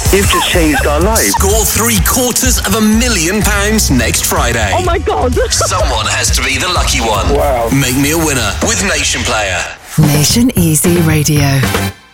You've just changed our lives. Score £750,000 next Friday. Oh my God. Someone has to be the lucky one. Wow. Make me a winner with Nation Player. Nation Easy Radio.